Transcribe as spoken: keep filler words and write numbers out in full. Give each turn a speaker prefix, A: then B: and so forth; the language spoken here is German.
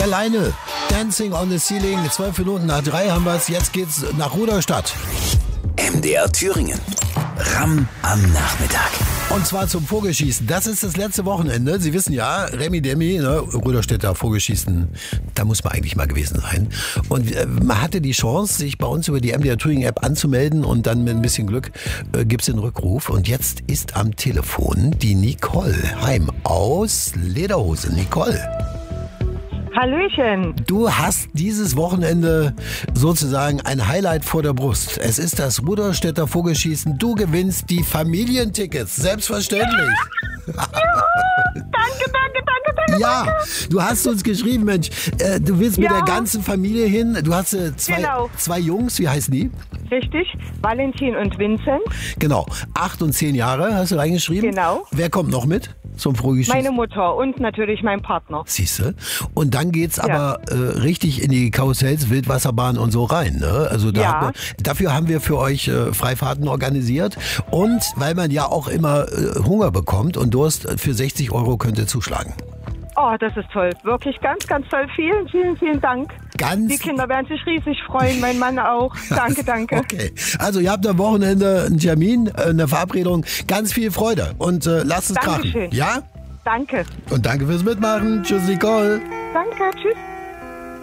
A: alleine. Dancing on the Ceiling, zwölf Minuten nach drei haben wir es. Jetzt geht's nach Rudolstadt.
B: M D R Thüringen. Ram am Nachmittag.
A: Und zwar zum Vogelschießen. Das ist das letzte Wochenende. Sie wissen ja, Remi Demi, ne, Rudolstädter Vogelschießen, da muss man eigentlich mal gewesen sein. Und äh, man hatte die Chance, sich bei uns über die M D R Thüringen App anzumelden und dann mit ein bisschen Glück äh, gibt's den Rückruf. Und jetzt ist am Telefon die Nicole Heim aus Lederhose. Nicole.
C: Hallöchen.
A: Du hast dieses Wochenende sozusagen ein Highlight vor der Brust. Es ist das Rudolstädter Vogelschießen. Du gewinnst die Familientickets. Selbstverständlich.
C: Ja, danke, danke, danke, danke.
A: Ja, du hast uns geschrieben, Mensch, äh, du willst mit
C: Ja.
A: der ganzen Familie hin. Du hast äh, zwei,
C: Genau.
A: zwei Jungs, wie heißen die?
C: Richtig, Valentin und Vincent.
A: Genau, acht und zehn Jahre hast du reingeschrieben.
C: Genau.
A: Wer kommt noch mit zum Vogelschießen?
C: Meine Mutter und natürlich mein Partner.
A: Siehste. Und dann geht's
C: Ja.
A: aber äh, richtig in die Karussells, Wildwasserbahn und so rein. Ne? Also da
C: Ja.
A: hat man, dafür haben wir für euch äh, Freifahrten organisiert. Und weil man ja auch immer äh, Hunger bekommt und Durst, für sechzig Euro könnt ihr zuschlagen.
C: Oh, das ist toll. Wirklich ganz, ganz toll. Vielen, vielen, vielen Dank.
A: Ganz
C: Die Kinder werden sich riesig freuen, mein Mann auch. Danke, danke.
A: Okay, also ihr habt am Wochenende einen Termin, äh, eine Verabredung. Ganz viel Freude und äh, lasst es krachen.
C: Dankeschön.
A: Ja?
C: Danke.
A: Und danke fürs Mitmachen. Tschüss, Nicole.
C: Danke, tschüss.